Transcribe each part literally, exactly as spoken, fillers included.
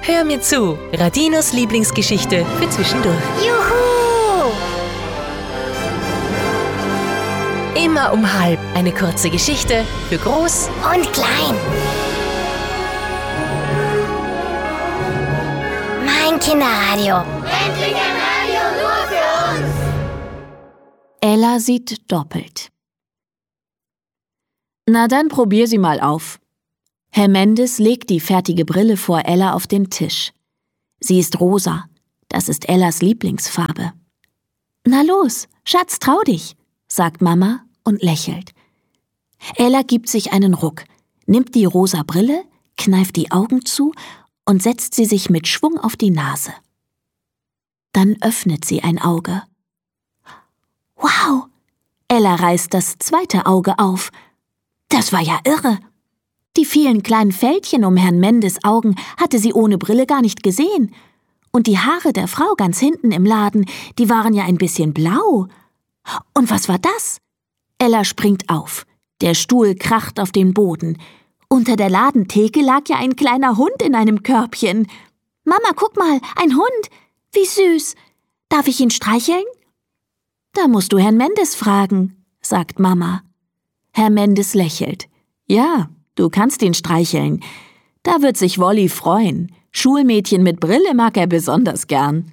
Hör mir zu, Radinos Lieblingsgeschichte für zwischendurch. Juhu! Immer um halb eine kurze Geschichte für Groß Und klein. Mein Kinderradio. Endlich ein Radio nur für uns! Ella sieht doppelt. Na dann probier sie mal auf. Herr Mendes legt die fertige Brille vor Ella auf den Tisch. Sie ist rosa. Das ist Ellas Lieblingsfarbe. Na los, Schatz, trau dich, sagt Mama und lächelt. Ella gibt sich einen Ruck, nimmt die rosa Brille, kneift die Augen zu und setzt sie sich mit Schwung auf die Nase. Dann öffnet sie ein Auge. Wow! Ella reißt das zweite Auge auf. Das war ja irre. Die vielen kleinen Fältchen um Herrn Mendes Augen hatte sie ohne Brille gar nicht gesehen. Und die Haare der Frau ganz hinten im Laden, die waren ja ein bisschen blau. Und was war das? Ella springt auf. Der Stuhl kracht auf den Boden. Unter der Ladentheke lag ja ein kleiner Hund in einem Körbchen. Mama, guck mal, ein Hund. Wie süß. Darf ich ihn streicheln? Da musst du Herrn Mendes fragen, sagt Mama. Herr Mendes lächelt. Ja, du kannst ihn streicheln. Da wird sich Wolli freuen. Schulmädchen mit Brille mag er besonders gern.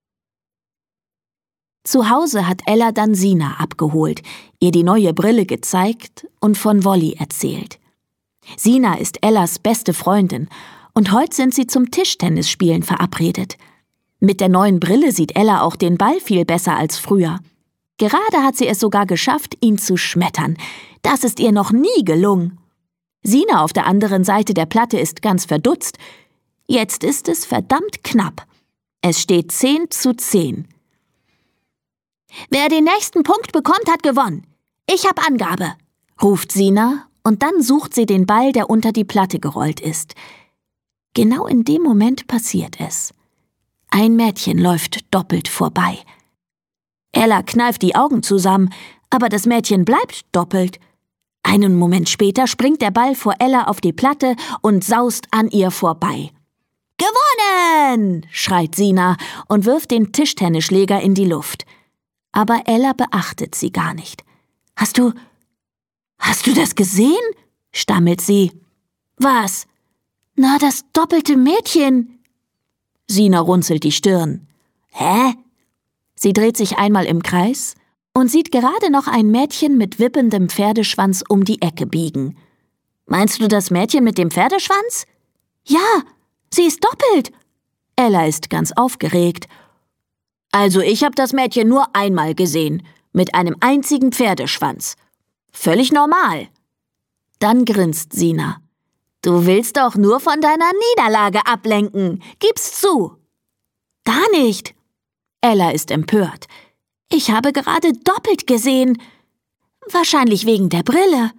Zu Hause hat Ella dann Sina abgeholt, ihr die neue Brille gezeigt und von Wolli erzählt. Sina ist Ellas beste Freundin und heute sind sie zum Tischtennisspielen verabredet. Mit der neuen Brille sieht Ella auch den Ball viel besser als früher. Gerade hat sie es sogar geschafft, ihn zu schmettern. Das ist ihr noch nie gelungen. Sina auf der anderen Seite der Platte ist ganz verdutzt. Jetzt ist es verdammt knapp. Es steht zehn zu zehn. Wer den nächsten Punkt bekommt, hat gewonnen. Ich hab Angabe, ruft Sina und dann sucht sie den Ball, der unter die Platte gerollt ist. Genau in dem Moment passiert es. Ein Mädchen läuft doppelt vorbei. Ella kneift die Augen zusammen, aber das Mädchen bleibt doppelt. Einen Moment später springt der Ball vor Ella auf die Platte und saust an ihr vorbei. »Gewonnen!« schreit Sina und wirft den Tischtennisschläger in die Luft. Aber Ella beachtet sie gar nicht. »Hast du... hast du das gesehen?« stammelt sie. »Was?« »Na, das doppelte Mädchen.« Sina runzelt die Stirn. »Hä?« Sie dreht sich einmal im Kreis und sieht gerade noch ein Mädchen mit wippendem Pferdeschwanz um die Ecke biegen. »Meinst du das Mädchen mit dem Pferdeschwanz?« »Ja, sie ist doppelt.« Ella ist ganz aufgeregt. »Also ich habe das Mädchen nur einmal gesehen, mit einem einzigen Pferdeschwanz. Völlig normal.« Dann grinst Sina. »Du willst doch nur von deiner Niederlage ablenken. Gib's zu.« »Gar nicht.« Ella ist empört. »Ich habe gerade doppelt gesehen. Wahrscheinlich wegen der Brille.«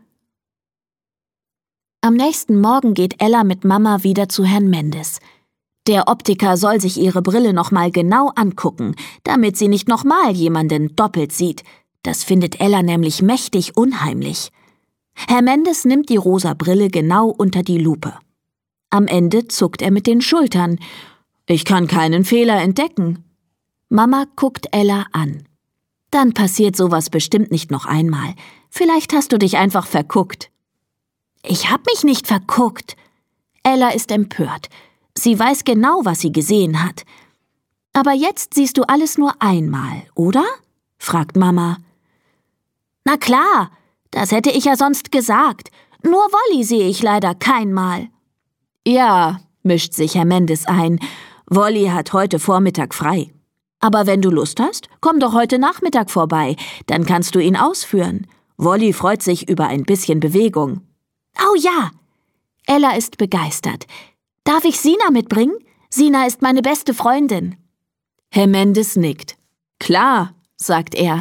Am nächsten Morgen geht Ella mit Mama wieder zu Herrn Mendes. Der Optiker soll sich ihre Brille noch mal genau angucken, damit sie nicht noch mal jemanden doppelt sieht. Das findet Ella nämlich mächtig unheimlich. Herr Mendes nimmt die rosa Brille genau unter die Lupe. Am Ende zuckt er mit den Schultern. »Ich kann keinen Fehler entdecken.« Mama guckt Ella an. »Dann passiert sowas bestimmt nicht noch einmal. Vielleicht hast du dich einfach verguckt.« »Ich hab mich nicht verguckt.« Ella ist empört. Sie weiß genau, was sie gesehen hat. »Aber jetzt siehst du alles nur einmal, oder?« fragt Mama. »Na klar, das hätte ich ja sonst gesagt. Nur Wolli sehe ich leider keinmal.« »Ja«, mischt sich Herr Mendes ein, »Wolli hat heute Vormittag frei. Aber wenn du Lust hast, komm doch heute Nachmittag vorbei, dann kannst du ihn ausführen. Wolli freut sich über ein bisschen Bewegung.« »Oh ja!« Ella ist begeistert. »Darf ich Sina mitbringen? Sina ist meine beste Freundin.« Herr Mendes nickt. »Klar«, sagt er.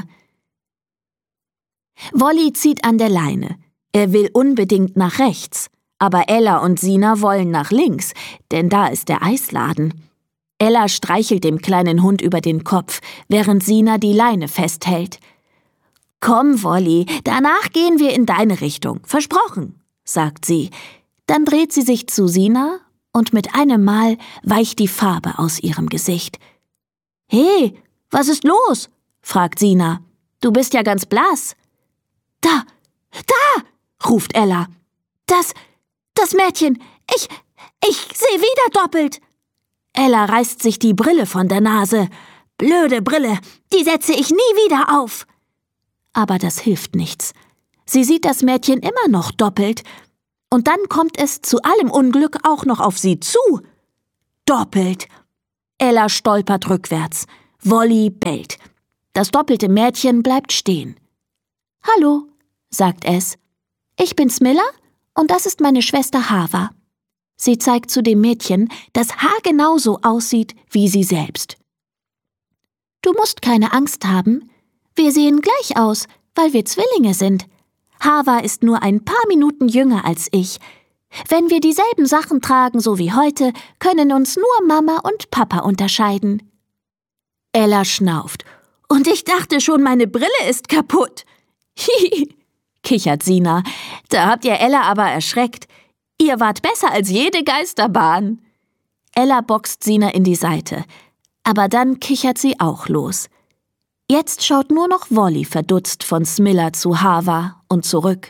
Wolli zieht an der Leine. Er will unbedingt nach rechts. Aber Ella und Sina wollen nach links, denn da ist der Eisladen. Ella streichelt dem kleinen Hund über den Kopf, während Sina die Leine festhält. »Komm, Wolli, danach gehen wir in deine Richtung, versprochen«, sagt sie. Dann dreht sie sich zu Sina und mit einem Mal weicht die Farbe aus ihrem Gesicht. »Hey, was ist los?« fragt Sina. »Du bist ja ganz blass.« »Da, da«, ruft Ella. »Das, das Mädchen, ich, ich sehe wieder doppelt.« Ella reißt sich die Brille von der Nase. »Blöde Brille, die setze ich nie wieder auf.« Aber das hilft nichts. Sie sieht das Mädchen immer noch doppelt. Und dann kommt es zu allem Unglück auch noch auf sie zu. Doppelt. Ella stolpert rückwärts. Wolli bellt. Das doppelte Mädchen bleibt stehen. »Hallo«, sagt es. »Ich bin Smilla und das ist meine Schwester Hava.« Sie zeigt zu dem Mädchen, das haargenau so aussieht wie sie selbst. »Du musst keine Angst haben. Wir sehen gleich aus, weil wir Zwillinge sind. Hava ist nur ein paar Minuten jünger als ich. Wenn wir dieselben Sachen tragen, so wie heute, können uns nur Mama und Papa unterscheiden.« Ella schnauft. »Und ich dachte schon, meine Brille ist kaputt.« »Hihi«, kichert Sina. »Da habt ihr Ella aber erschreckt. Ihr wart besser als jede Geisterbahn.« Ella boxt Sina in die Seite. Aber dann kichert sie auch los. Jetzt schaut nur noch Wolli verdutzt von Smilla zu Hava und zurück.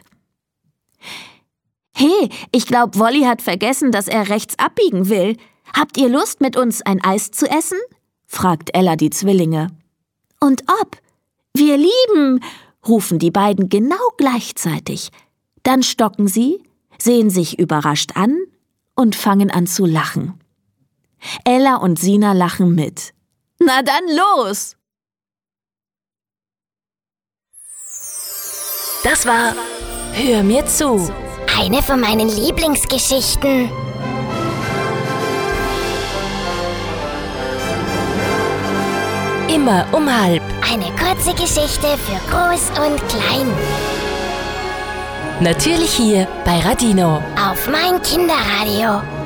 »Hey, ich glaub, Wolli hat vergessen, dass er rechts abbiegen will. Habt ihr Lust, mit uns ein Eis zu essen?« fragt Ella die Zwillinge. »Und ob? Wir lieben«, rufen die beiden genau gleichzeitig. Dann stocken sie, sehen sich überrascht an und fangen an zu lachen. Ella und Sina lachen mit. »Na dann los!« Das war Hör mir zu. Eine von meinen Lieblingsgeschichten. Immer um halb. Eine kurze Geschichte für Groß und Klein. Natürlich hier bei Radino. Auf mein Kinderradio.